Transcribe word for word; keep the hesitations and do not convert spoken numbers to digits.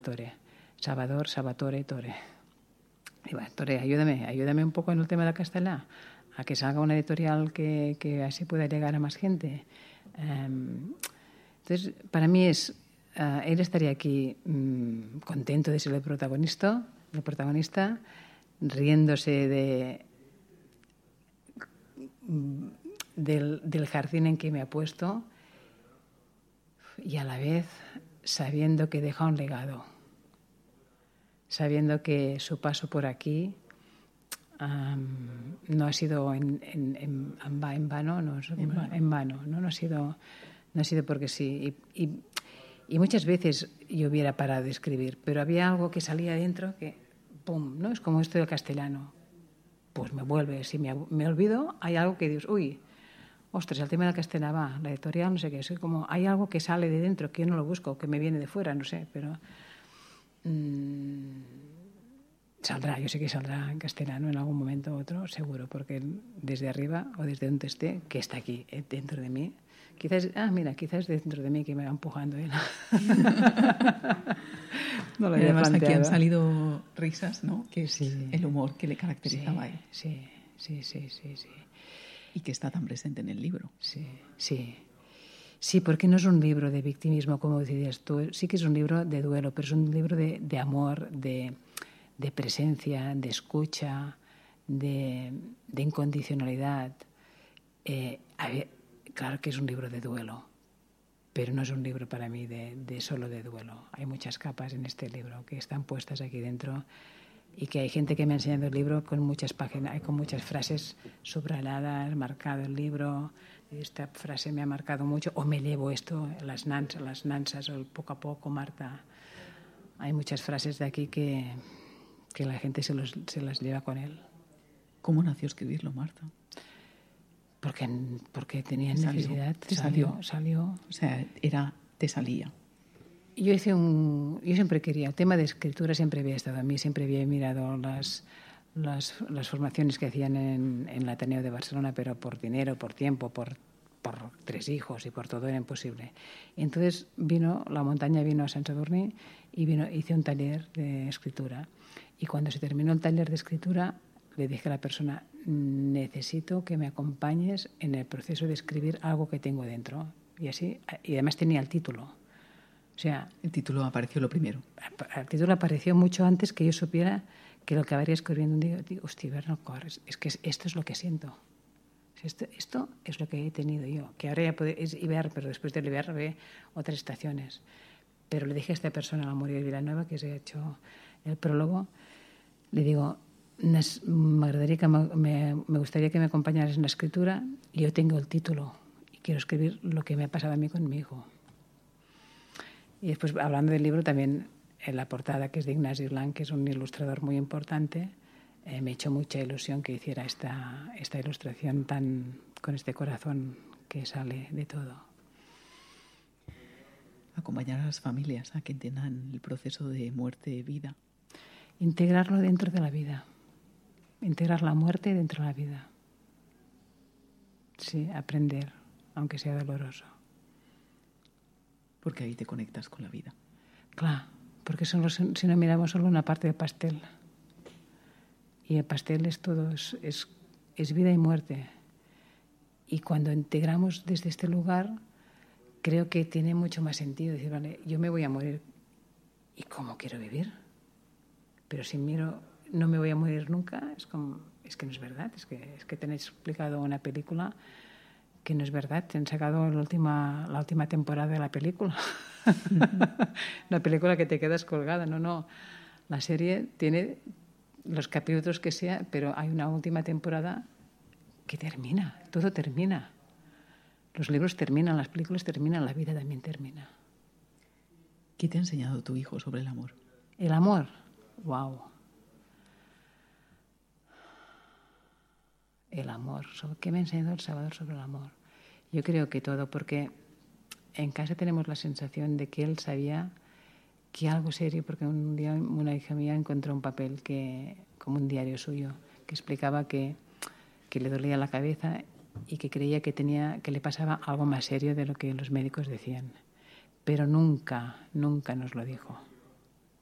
Tore. Salvador, Salvatore, Tore. Y bueno, Tore, ayúdame, ayúdame un poco en el tema del castellano, a que salga una editorial que, que así pueda llegar a más gente. Um, entonces, para mí es, uh, él estaría aquí um, contento de ser el protagonista, el protagonista, riéndose de del, del jardín en que me ha puesto y a la vez sabiendo que deja un legado, sabiendo que su paso por aquí um, no ha sido en, en, en, en vano, no, en vano, en vano ¿no? No, ha sido, no ha sido porque sí. Y, y, y muchas veces yo hubiera parado de escribir, pero había algo que salía dentro que, ¡pum!, ¿no? Es como esto del castellano. Pues me vuelve, si me, me olvido, hay algo que dices, uy, ostras, el tema del castellano va, la editorial, no sé qué, es como, hay algo que sale de dentro, que yo no lo busco, que me viene de fuera, no sé, pero mmm, saldrá, yo sé que saldrá en castellano en algún momento u otro, seguro, porque desde arriba o desde donde esté, que está aquí, dentro de mí, quizás, ah, mira, quizás dentro de mí que me va empujando él. No lo había planteado. Aquí han salido risas, ¿no? Que es sí. el humor que le caracterizaba sí, a él. Sí, sí, sí, sí, sí. Y que está tan presente en el libro. Sí, sí. Sí, porque no es un libro de victimismo, como decías tú. Sí que es un libro de duelo, pero es un libro de, de amor, de, de presencia, de escucha, de, de incondicionalidad. Eh, a ver, claro que es un libro de duelo, pero no es un libro para mí de, de solo de duelo. Hay muchas capas en este libro que están puestas aquí dentro y que hay gente que me ha enseñado el libro con muchas páginas, con muchas frases subrayadas, marcado el libro, esta frase me ha marcado mucho, o me llevo esto, las nansas, las nansas, o el poco a poco, Marta. Hay muchas frases de aquí que, que la gente se, los, se las lleva con él. ¿Cómo nació escribirlo, Marta? Porque, porque tenía ¿Te necesidad. ¿Te salió, salió? salió. O sea, era, te salía. Yo hice un, yo siempre quería, el tema de escritura siempre había estado a mí, siempre había mirado las, las, las formaciones que hacían en, en el Ateneo de Barcelona, pero por dinero, por tiempo, por, por tres hijos y por todo era imposible. Entonces vino, la montaña vino a Sant Sadurní y vino, hice un taller de escritura. Y cuando se terminó el taller de escritura, le dije a la persona, necesito que me acompañes en el proceso de escribir algo que tengo dentro. Y así, y además tenía el título. O sea, el título apareció lo primero. El título apareció mucho antes que yo supiera que lo que habría escribiendo un día, digo, hostia, Bernal Corres, es que esto es lo que siento. Esto, esto es lo que he tenido yo, que ahora ya puede, es Iber, pero después del Iber ve otras estaciones. Pero le dije a esta persona, la Muriel Villanueva, que se ha hecho el prólogo, le digo, me, que me, me gustaría que me acompañaras en la escritura y yo tengo el título y quiero escribir lo que me ha pasado a mí con mi hijo. Y después, hablando del libro, también en la portada, que es de Ignasi Blanc, que es un ilustrador muy importante, eh, me echó mucha ilusión que hiciera esta, esta ilustración tan con este corazón que sale de todo. Acompañar a las familias a que entiendan el proceso de muerte-vida. Integrarlo dentro de la vida. Integrar la muerte dentro de la vida. Sí, aprender, aunque sea doloroso. Porque ahí te conectas con la vida. Claro, porque solo, si no miramos solo una parte del pastel. Y el pastel es todo, es, es, es vida y muerte. Y cuando integramos desde este lugar, creo que tiene mucho más sentido decir, vale, yo me voy a morir. ¿Y cómo quiero vivir? Pero si miro, no me voy a morir nunca, es como, es que no es verdad, es que, es que tenéis explicado una película que no es verdad, te han sacado la última, la última temporada de la película. Una película que te quedas colgada, no, no. La serie tiene los capítulos que sea, pero hay una última temporada que termina, todo termina. Los libros terminan, las películas terminan, la vida también termina. ¿Qué te ha enseñado tu hijo sobre el amor? El amor, wow. El amor. ¿Qué me ha enseñado El Salvador sobre el amor? Yo creo que todo, porque en casa tenemos la sensación de que él sabía que algo serio, porque un día una hija mía encontró un papel que, como un diario suyo, que explicaba que, que le dolía la cabeza y que creía que, tenía, que le pasaba algo más serio de lo que los médicos decían. Pero nunca, nunca nos lo dijo.